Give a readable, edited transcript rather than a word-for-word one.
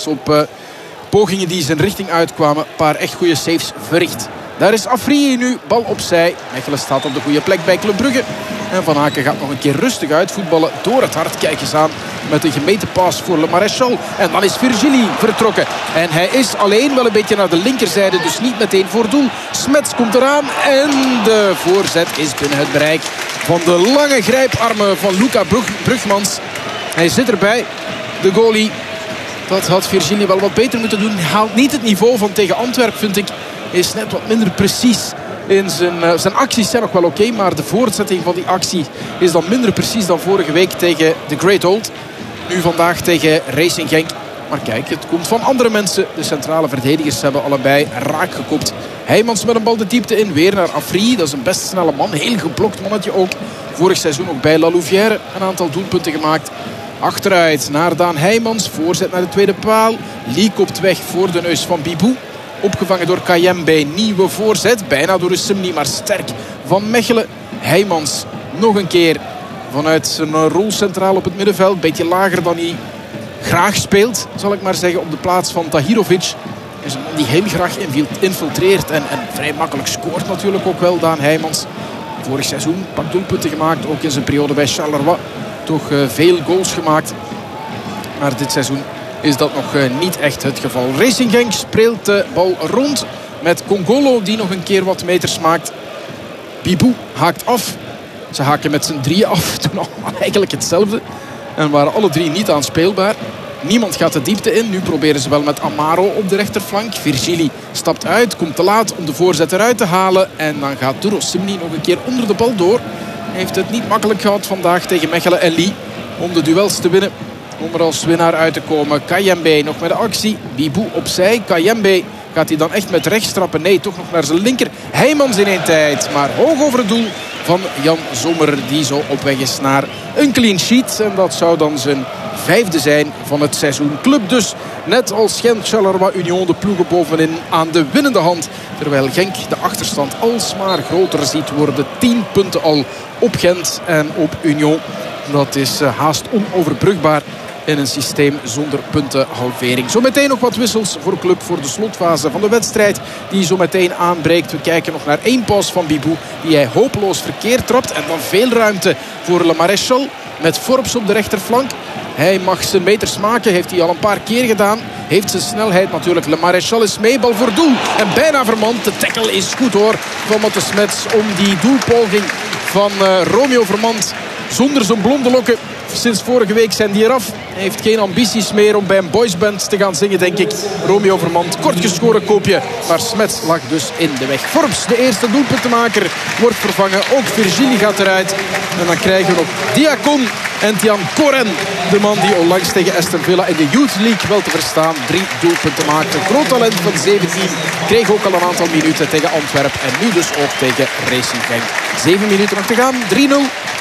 Smets op pogingen die zijn richting uitkwamen. Een paar echt goede saves verricht. Daar is Afriyie nu, bal opzij. Mechelen staat op de goede plek bij Club Brugge. En Van Aken gaat nog een keer rustig uitvoetballen door het hart. Kijk eens aan met een gemeten paas voor Le Maréchal. En dan is Virgili vertrokken. En hij is alleen wel een beetje naar de linkerzijde. Dus niet meteen voor doel. Smets komt eraan. En de voorzet is binnen het bereik van de lange grijparmen van Luca Brugmans. Hij zit erbij. De goalie. Dat had Virgili wel wat beter moeten doen. Haalt niet het niveau van tegen Antwerpen, vind ik. Is net wat minder precies in zijn acties zijn nog wel oké, maar de voortzetting van die actie is dan minder precies dan vorige week tegen de Great Old. Nu vandaag tegen Racing Genk. Maar kijk, het komt van andere mensen. De centrale verdedigers hebben allebei raak gekopt. Heijmans met een bal de diepte in. Weer naar Afriyie. Dat is een best snelle man. Heel geblokt mannetje ook. Vorig seizoen ook bij La Louvière een aantal doelpunten gemaakt. Achteruit naar Daan Heijmans. Voorzet naar de tweede paal. Lee kopt weg voor de neus van Bibou. Opgevangen door Kayembe. Nieuwe voorzet. Bijna door Simni, maar sterk van Mechelen. Heijmans nog een keer vanuit zijn rol centraal op het middenveld. Beetje lager dan hij graag speelt, zal ik maar zeggen, op de plaats van Tahirovic. Is een man die heel graag infiltreert en vrij makkelijk scoort natuurlijk ook wel, Daan Heijmans. Vorig seizoen een paar doelpunten gemaakt, ook in zijn periode bij Charleroi. Toch veel goals gemaakt. Maar dit seizoen is dat nog niet echt het geval. Racing Genk speelt de bal rond met Congolo die nog een keer wat meters maakt. Bibou haakt af. Ze haken met z'n drieën af. Doen allemaal eigenlijk hetzelfde. En waren alle drie niet aanspeelbaar. Niemand gaat de diepte in. Nu proberen ze wel met Amaro op de rechterflank. Virgili stapt uit, komt te laat om de voorzet eruit te halen. En dan gaat Duro Simni nog een keer onder de bal door. Hij heeft het niet makkelijk gehad vandaag tegen Mechelen en Lee om de duels te winnen. Om er als winnaar uit te komen. Kayembe nog met de actie. Bibou opzij. Kayembe gaat hij dan echt met rechts trappen? Nee, toch nog naar zijn linker. Heijmans in één tijd. Maar hoog over het doel van Jan Sommer. Die zo op weg is naar een clean sheet. En dat zou dan zijn 5e zijn van het seizoen. Club dus, net als Gent, Charleroi, Union, de ploegen bovenin aan de winnende hand. Terwijl Genk de achterstand alsmaar groter ziet worden. 10 punten al op Gent en op Union. Dat is haast onoverbrugbaar in een systeem zonder puntenhalvering. Zometeen nog wat wissels voor Club voor de slotfase van de wedstrijd die zo meteen aanbreekt. We kijken nog naar 1 pas van Bibou die hij hopeloos verkeerd trapt. En dan veel ruimte voor Le Maréchal met Forbes op de rechterflank. Hij mag zijn meters maken, heeft hij al een paar keer gedaan. Heeft zijn snelheid natuurlijk. Le Maréchal is mee, bal voor doel. En bijna vermand. De tackle is goed hoor van Matte Smets om die doelpoging van Romeo Vermand zonder zijn blonde lokken. Sinds vorige week zijn die eraf. Hij heeft geen ambities meer om bij een boysband te gaan zingen, denk ik. Romeo Vermand, kort geschoren koopje. Maar Smets lag dus in de weg. Forbes, de eerste doelpuntenmaker, wordt vervangen. Ook Virgili gaat eruit. En dan krijgen we nog Diakon en Tian Koren. De man die onlangs tegen Aston Villa in de Youth League wel te verstaan 3 doelpunten maakte. Groot talent van 17. Kreeg ook al een aantal minuten tegen Antwerpen. En nu dus ook tegen Racing Genk. 7 minuten nog te gaan. 3-0.